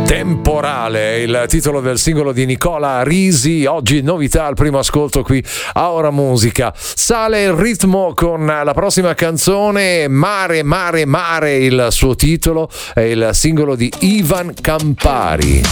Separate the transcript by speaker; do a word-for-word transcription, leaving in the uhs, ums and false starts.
Speaker 1: Temporale è il titolo del singolo di Nicola Risi. Oggi novità al primo ascolto qui a Ora Musica. Sale il ritmo con la prossima canzone, Mare, Mare, Mare, il suo titolo, è il singolo di Ivan Campari.